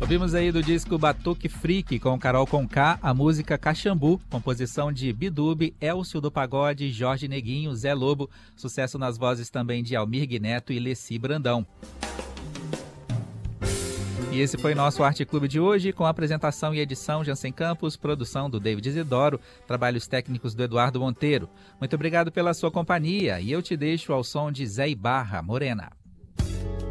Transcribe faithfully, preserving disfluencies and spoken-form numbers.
Ouvimos aí do disco Batuque Freak com Carol Conká, a música Caxambu, composição de Bidube, Elcio do Pagode, Jorge Neguinho, Zé Lobo, sucesso nas vozes também de Almir Guineto e Leci Brandão. E esse foi nosso Arte Clube de hoje, com apresentação e edição Jansen Campos, produção do David Isidoro, trabalhos técnicos do Eduardo Monteiro. Muito obrigado pela sua companhia e eu te deixo ao som de Zé Ibarra, Morena.